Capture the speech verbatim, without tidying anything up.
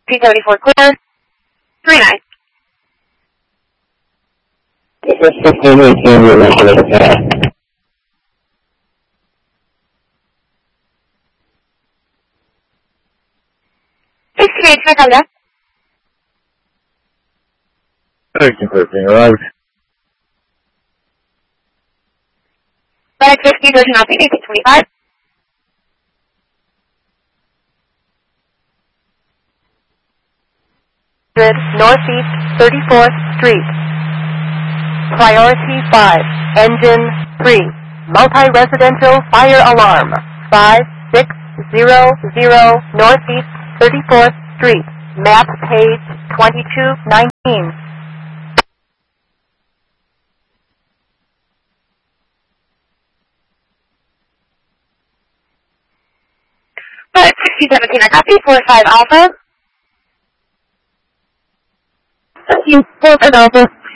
P seventy-four clear. three nine. sixty-eight, check on that. thirteen thirteen, arrived. Flight fifty, version off eight twenty-five. Northeast thirty-fourth Street. Priority five. Engine three. Multi-residential fire alarm. five six zero zero Northeast thirty-fourth Street. Map page twenty-two nineteen. Flight sixty seventeen, I copy. four five Alpha. four five Alpha.